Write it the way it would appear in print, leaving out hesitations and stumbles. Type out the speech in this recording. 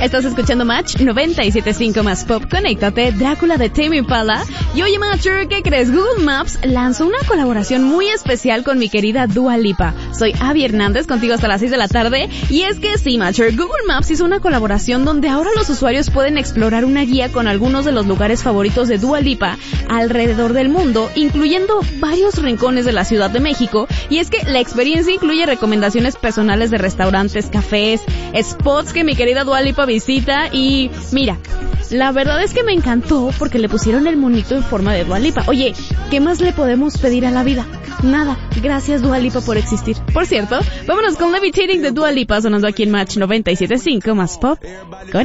Estás escuchando Match 97.5 más Pop. Conéctate, Drácula de Tame Impala. Y oye, Matcher, ¿qué crees? Google Maps lanzó una colaboración muy especial con mi querida Dua Lipa. Soy Abby Hernández, contigo hasta las 6 de la tarde. Y es que sí, Matcher, Google Maps hizo una colaboración donde ahora los usuarios pueden explorar una guía con algunos de los lugares favoritos de Dua Lipa alrededor del mundo, incluyendo varios rincones de la Ciudad de México. Y es que la experiencia incluye recomendaciones personales de restaurantes, cafés, spots que mi querida Dua Lipa visita. Y mira, la verdad es que me encantó porque le pusieron el monito en forma de Dua Lipa. Oye, ¿qué más le podemos pedir a la vida? Nada. Gracias, Dua Lipa, por existir. Por cierto, vámonos con Levitating de Dua Lipa, sonando aquí en Match 97.5 más Pop.